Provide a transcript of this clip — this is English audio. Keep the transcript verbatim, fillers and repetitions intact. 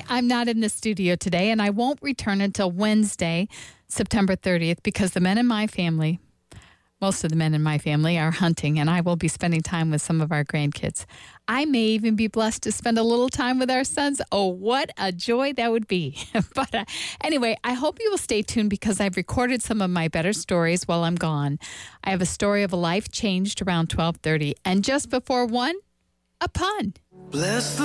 I'm not in the studio today, and I won't return until Wednesday, September thirtieth, because the men in my family, most of the men in my family, are hunting, and I will be spending time with some of our grandkids. I may even be blessed to spend a little time with our sons. Oh, what a joy that would be. But uh, anyway, I hope you will stay tuned because I've recorded some of my better stories while I'm gone. I have a story of a life changed around twelve thirty, and just before one, a pun. Bless the